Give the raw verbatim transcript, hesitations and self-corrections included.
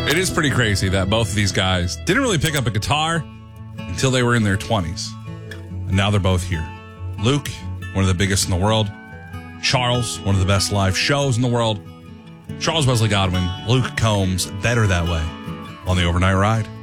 It is pretty crazy that both of these guys didn't really pick up a guitar until they were in their twenties. And now they're both here. Luke, one of the biggest in the world. Charles, one of the best live shows in the world. Charles Wesley Godwin, Luke Combs, Better That Way on the Overnight Ride.